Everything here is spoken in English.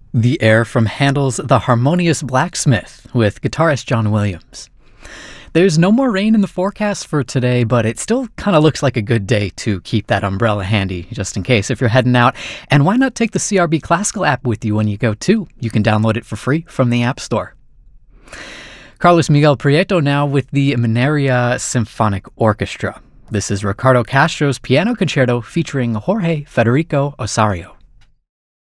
The air from Handel's The Harmonious Blacksmith with guitarist John Williams. There's no more rain in the forecast for today, but it still kind of looks like a good day to keep that umbrella handy, just in case if you're heading out. And why not take the CRB Classical app with you when you go too? You can download it for free from the App Store. Carlos Miguel Prieto now with the Mineria Symphonic Orchestra. This is Ricardo Castro's piano concerto featuring Jorge Federico Osario.